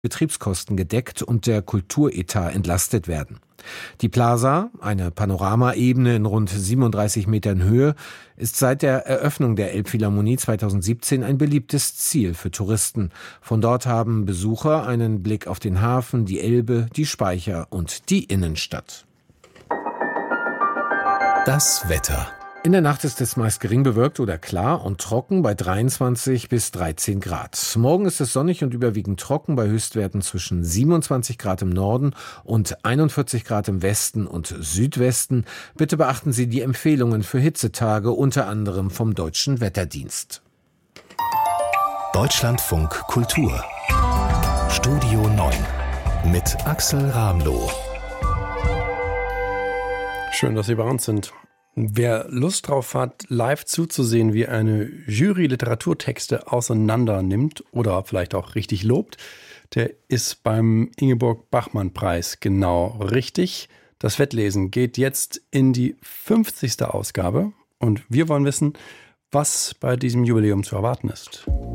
Betriebskosten gedeckt und der Kulturetat entlastet werden. Die Plaza, eine Panoramaebene in rund 37 Metern Höhe, ist seit der Eröffnung der Elbphilharmonie 2017 ein beliebtes Ziel für Touristen. Von dort haben Besucher einen Blick auf den Hafen, die Elbe, die Speicher und die Innenstadt. Das Wetter. In der Nacht ist es meist gering bewölkt oder klar und trocken bei 23 bis 13 Grad. Morgen ist es sonnig und überwiegend trocken bei Höchstwerten zwischen 27 Grad im Norden und 41 Grad im Westen und Südwesten. Bitte beachten Sie die Empfehlungen für Hitzetage, unter anderem vom Deutschen Wetterdienst. Deutschlandfunk Kultur. Studio 9 mit Axel Ramloh. Schön, dass Sie bei uns sind. Wer Lust drauf hat, live zuzusehen, wie eine Jury Literaturtexte auseinander nimmt oder vielleicht auch richtig lobt, der ist beim Ingeborg-Bachmann-Preis genau richtig. Das Wettlesen geht jetzt in die 50. Ausgabe und wir wollen wissen, was bei diesem Jubiläum zu erwarten ist.